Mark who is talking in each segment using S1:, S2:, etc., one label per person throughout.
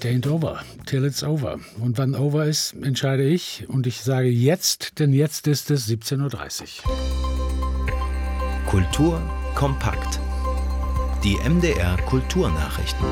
S1: It ain't over, till it's over. Und wann over ist, entscheide ich. Und ich sage jetzt, denn jetzt ist es 17.30 Uhr.
S2: Kultur kompakt. Die MDR Kulturnachrichten.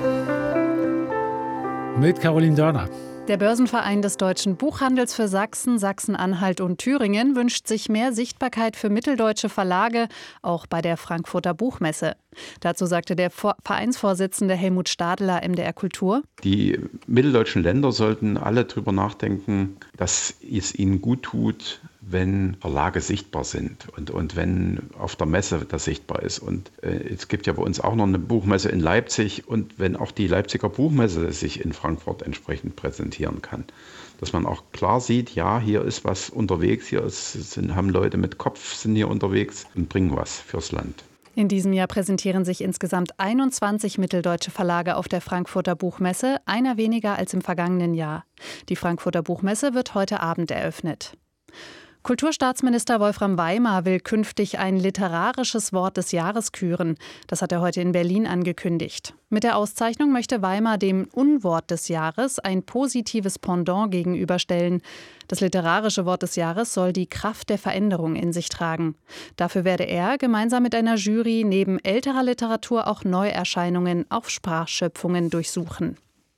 S1: Mit Caroline Dörner.
S3: Der Börsenverein des deutschen Buchhandels für Sachsen, Sachsen-Anhalt und Thüringen wünscht sich mehr Sichtbarkeit für mitteldeutsche Verlage, auch bei der Frankfurter Buchmesse. Dazu sagte der Vereinsvorsitzende Helmut Stadler MDR Kultur:
S4: Die mitteldeutschen Länder sollten alle drüber nachdenken, dass es ihnen gut tut, wenn Verlage sichtbar sind und wenn auf der Messe das sichtbar ist. Und es gibt ja bei uns auch noch eine Buchmesse in Leipzig, und wenn auch die Leipziger Buchmesse sich in Frankfurt entsprechend präsentieren kann. Dass man auch klar sieht, ja, hier ist was unterwegs, haben Leute mit Kopf sind hier unterwegs und bringen was fürs Land.
S3: In diesem Jahr präsentieren sich insgesamt 21 mitteldeutsche Verlage auf der Frankfurter Buchmesse, einer weniger als im vergangenen Jahr. Die Frankfurter Buchmesse wird heute Abend eröffnet. Kulturstaatsminister Wolfram Weimar will künftig ein literarisches Wort des Jahres küren. Das hat er heute in Berlin angekündigt. Mit der Auszeichnung möchte Weimar dem Unwort des Jahres ein positives Pendant gegenüberstellen. Das literarische Wort des Jahres soll die Kraft der Veränderung in sich tragen. Dafür werde er gemeinsam mit einer Jury neben älterer Literatur auch Neuerscheinungen auf Sprachschöpfungen durchsuchen.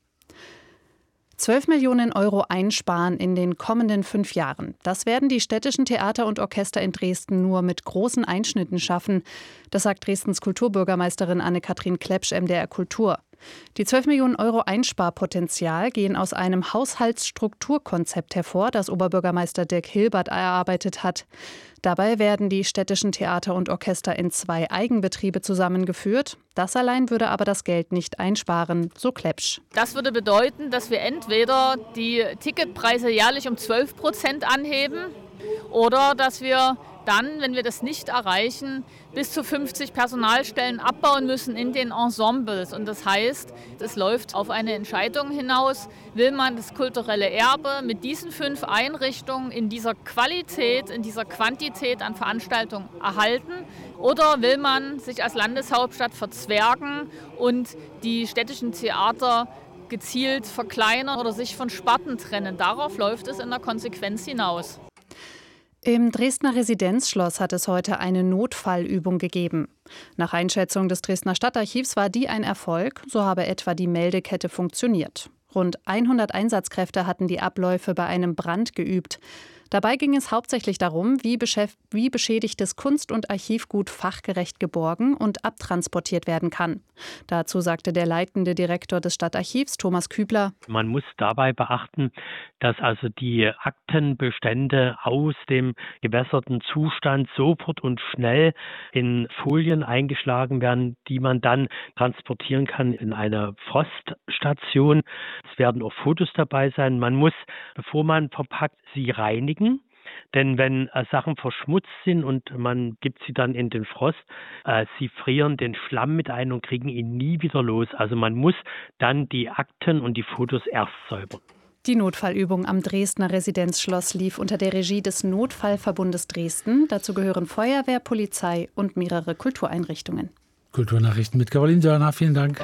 S3: 12 Millionen Euro einsparen in den kommenden 5 Jahren. Das werden die städtischen Theater und Orchester in Dresden nur mit großen Einschnitten schaffen. Das sagt Dresdens Kulturbürgermeisterin Anne-Kathrin Klepsch MDR Kultur. Die 12 Millionen Euro Einsparpotenzial gehen aus einem Haushaltsstrukturkonzept hervor, das Oberbürgermeister Dirk Hilbert erarbeitet hat. Dabei werden die städtischen Theater und Orchester in 2 Eigenbetriebe zusammengeführt. Das allein würde aber das Geld nicht einsparen, so Klepsch.
S5: Das würde bedeuten, dass wir entweder die Ticketpreise jährlich um 12% anheben oder dass wir dann, wenn wir das nicht erreichen, bis zu 50 Personalstellen abbauen müssen in den Ensembles. Und das heißt, es läuft auf eine Entscheidung hinaus, will man das kulturelle Erbe mit diesen 5 Einrichtungen in dieser Qualität, in dieser Quantität an Veranstaltungen erhalten, oder will man sich als Landeshauptstadt verzwergen und die städtischen Theater gezielt verkleinern oder sich von Sparten trennen. Darauf läuft es in der Konsequenz hinaus.
S3: Im Dresdner Residenzschloss hat es heute eine Notfallübung gegeben. Nach Einschätzung des Dresdner Stadtarchivs war die ein Erfolg, so habe etwa die Meldekette funktioniert. Rund 100 Einsatzkräfte hatten die Abläufe bei einem Brand geübt. Dabei ging es hauptsächlich darum, wie beschädigtes Kunst- und Archivgut fachgerecht geborgen und abtransportiert werden kann. Dazu sagte der leitende Direktor des Stadtarchivs, Thomas Kübler:
S6: Man muss dabei beachten, dass also die Aktenbestände aus dem gewässerten Zustand sofort und schnell in Folien eingeschlagen werden, die man dann transportieren kann in eine Froststation. Es werden auch Fotos dabei sein. Man muss, bevor man verpackt, sie reinigen. Denn wenn Sachen verschmutzt sind und man gibt sie dann in den Frost, sie frieren den Schlamm mit ein und kriegen ihn nie wieder los. Also man muss dann die Akten und die Fotos erst säubern.
S3: Die Notfallübung am Dresdner Residenzschloss lief unter der Regie des Notfallverbundes Dresden. Dazu gehören Feuerwehr, Polizei und mehrere Kultureinrichtungen.
S1: Kulturnachrichten mit Caroline Dörner. Vielen Dank.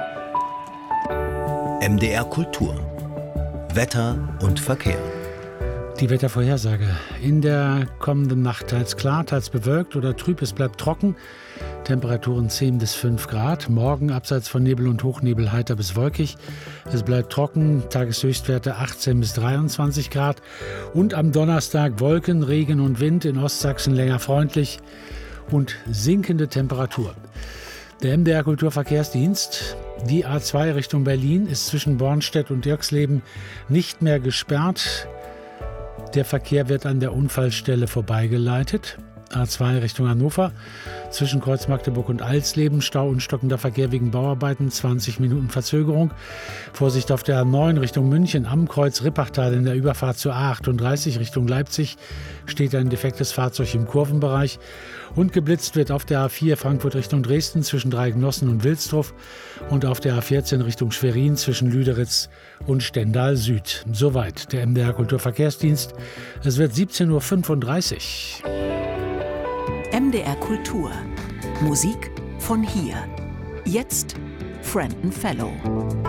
S2: MDR Kultur. Wetter und Verkehr.
S1: Die Wettervorhersage. In der kommenden Nacht teils klar, teils bewölkt oder trüb, es bleibt trocken. Temperaturen 10 bis 5 Grad. Morgen abseits von Nebel und Hochnebel heiter bis wolkig. Es bleibt trocken, Tageshöchstwerte 18 bis 23 Grad. Und am Donnerstag Wolken, Regen und Wind, in Ostsachsen länger freundlich und sinkende Temperatur. Der MDR Kulturverkehrsdienst. Die A2 Richtung Berlin ist zwischen Bornstedt und Dirksleben nicht mehr gesperrt. Der Verkehr wird an der Unfallstelle vorbeigeleitet. A2 Richtung Hannover. Zwischen Kreuz Magdeburg und Alsleben Stau und stockender Verkehr wegen Bauarbeiten, 20 Minuten Verzögerung. Vorsicht auf der A9 Richtung München am Kreuz Rippachtal in der Überfahrt zur A38 Richtung Leipzig steht ein defektes Fahrzeug im Kurvenbereich. Und geblitzt wird auf der A4 Frankfurt Richtung Dresden zwischen Dreigenossen und Wilsdruff und auf der A14 Richtung Schwerin zwischen Lüderitz und Stendal Süd. Soweit der MDR Kulturverkehrsdienst. Es wird 17.35 Uhr.
S7: MDR Kultur. Musik von hier. Jetzt Frenton Fellow.